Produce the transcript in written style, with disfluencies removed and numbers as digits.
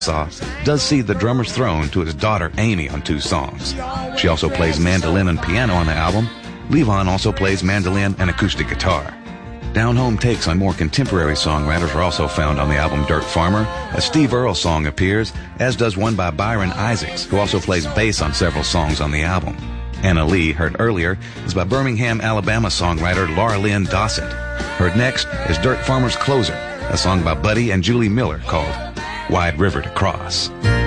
does see the drummer's throne to his daughter Amy on 2 songs. She also plays mandolin and piano on the album. Levon also plays mandolin and acoustic guitar. Down-home takes on more contemporary songwriters are also found on the album Dirt Farmer. A Steve Earle song appears, as does one by Byron Isaacs, who also plays bass on several songs on the album. Anna Lee, heard earlier, is by Birmingham, Alabama songwriter Laura Lynn Dossett. Heard next is Dirt Farmer's Closer, a song by Buddy and Julie Miller called Wide River to Cross.